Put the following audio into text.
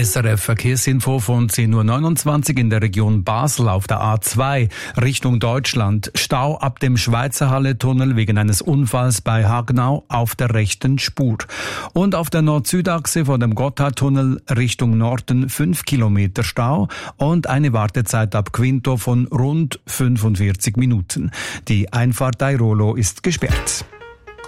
SRF Verkehrsinfo von 10.29 Uhr in der Region Basel auf der A2 Richtung Deutschland. Stau ab dem Schweizerhalle-Tunnel wegen eines Unfalls bei Hagenau auf der rechten Spur. Und auf der Nord-Süd-Achse von dem Gotthardtunnel Richtung Norden 5 Kilometer Stau und eine Wartezeit ab Quinto von rund 45 Minuten. Die Einfahrt Airolo ist gesperrt.